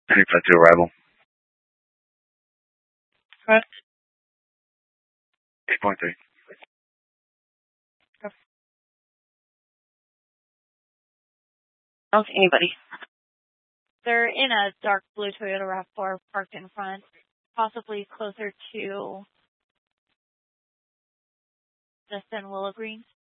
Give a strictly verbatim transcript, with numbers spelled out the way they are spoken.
nine five two arrival. Correct. eight point three. I don't see anybody. They're in a dark blue Toyota RAV four parked in front, possibly closer to just in Willow Green.